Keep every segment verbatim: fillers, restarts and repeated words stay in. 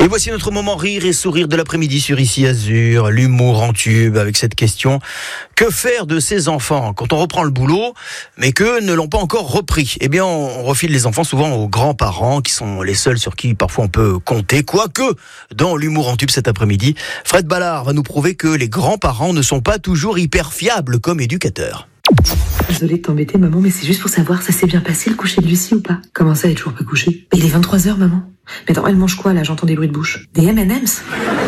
Et voici notre moment rire et sourire de l'après-midi sur Ici Azur, l'humour en tube avec cette question. Que faire de ces enfants quand on reprend le boulot, mais qu'eux ne l'ont pas encore repris? Eh bien, on refile les enfants souvent aux grands-parents, qui sont les seuls sur qui parfois on peut compter. Quoique, dans l'humour en tube cet après-midi, Fred Ballard va nous prouver que les grands-parents ne sont pas toujours hyper fiables comme éducateurs. Désolée de t'embêter, maman, mais c'est juste pour savoir, ça s'est bien passé le coucher de Lucie ou pas? Comment ça, elle est toujours pas couchée? Mais il est vingt-trois heures, maman. Mais attends, elle mange quoi, là? J'entends des bruits de bouche. Des M and M's?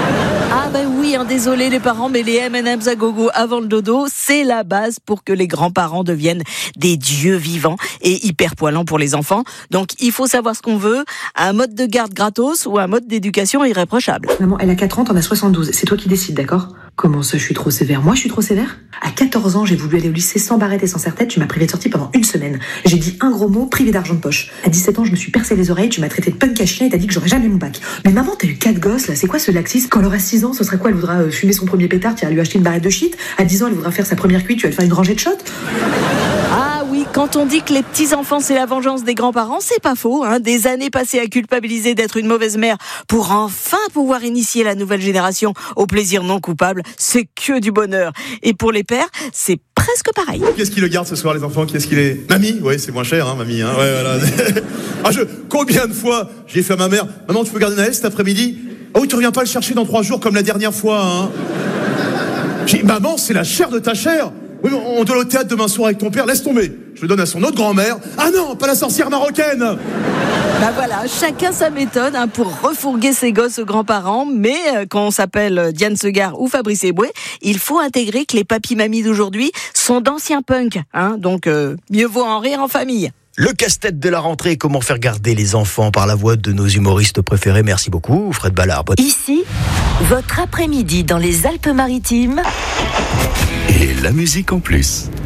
Ah ben oui, hein, désolé les parents, mais les M and M's à gogo avant le dodo, c'est la base pour que les grands-parents deviennent des dieux vivants et hyper poilants pour les enfants. Donc il faut savoir ce qu'on veut, un mode de garde gratos ou un mode d'éducation irréprochable. Maman, elle a quatre ans, t'en as soixante-douze. C'est toi qui décides, d'accord? Comment ça, je suis trop sévère? Moi, je suis trop sévère? À quatorze ans, j'ai voulu aller au lycée sans barrette et sans serre-tête. Tu m'as privé de sortie pendant une semaine. J'ai dit un gros mot, privé d'argent de poche. À dix-sept ans, je me suis percé les oreilles. Tu m'as traité de punk à chien et t'as dit que j'aurais jamais mon bac. Mais maman, t'as eu quatre gosses, là. C'est quoi ce laxisme? Quand elle aura six ans, ce sera quoi? Elle voudra euh, fumer son premier pétard, tu vas lui acheter une barrette de shit. À dix ans, elle voudra faire sa première cuite, tu vas lui faire une rangée de shots. Ah oui, quand on dit que les petits-enfants c'est la vengeance des grands-parents, c'est pas faux, hein. Des années passées à culpabiliser d'être une mauvaise mère pour enfin pouvoir initier la nouvelle génération au plaisir non coupable, c'est que du bonheur. Et pour les pères, c'est presque pareil. Qui est-ce qui le garde ce soir, les enfants? Qui est-ce qui les... Mamie? Oui, c'est moins cher, hein, mamie. Hein. Ouais, voilà. ah, je... Combien de fois j'ai fait à ma mère, maman, tu peux garder Naël cet après-midi? Ah oui, tu reviens pas le chercher dans trois jours comme la dernière fois, hein. J'ai dit, maman, c'est la chair de ta chair. Oui, on doit aller au théâtre demain soir avec ton père, laisse tomber. Je le donne à son autre grand-mère. Ah non, pas la sorcière marocaine. Bah voilà, chacun sa méthode hein, pour refourguer ses gosses aux grands-parents, mais euh, quand on s'appelle Diane Segar ou Fabrice Eboué, il faut intégrer que les papis-mamies d'aujourd'hui sont d'anciens punks, hein, donc euh, mieux vaut en rire en famille. Le casse-tête de la rentrée, comment faire garder les enfants par la voix de nos humoristes préférés. Merci beaucoup, Fred Ballard. Ici, votre après-midi dans les Alpes-Maritimes. Et la musique en plus.